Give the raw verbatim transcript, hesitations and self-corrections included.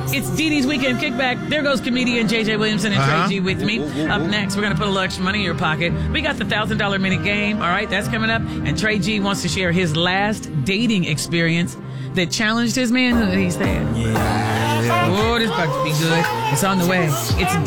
It's Dee Dee's Weekend Kickback. There goes comedian J J Williamson and Uh-huh. Trey G with me. Up next, we're going to put a little extra money in your pocket. We got the one thousand dollars minute game. All right, that's coming up. And Trey G wants to share his last dating experience that challenged his manhood, he said. Yeah. Oh, this about to be good. It's on the way. It's